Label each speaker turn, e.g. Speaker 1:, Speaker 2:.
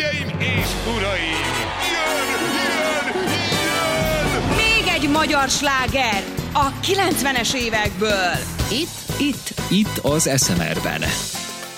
Speaker 1: Hölgyeim és uraim! Jön!
Speaker 2: Még egy magyar sláger a 90-es évekből.
Speaker 3: Itt az SMR-ben.